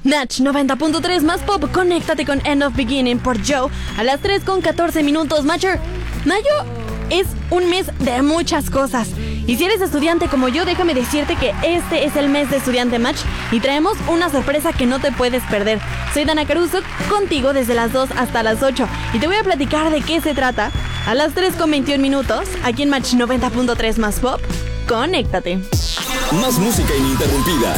Natch 90.3 más pop, conéctate con End of Beginning por Joe a las 3:14 Matcher. Mayo es un mes de muchas cosas. Y si eres estudiante como yo, déjame decirte que este es el mes de Estudiante Match y traemos una sorpresa que no te puedes perder. Soy Dana Caruso, contigo desde las 2 hasta las 8 y te voy a platicar de qué se trata a las 3:21 aquí en Match 90.3 más pop. Conéctate. Más música ininterrumpida.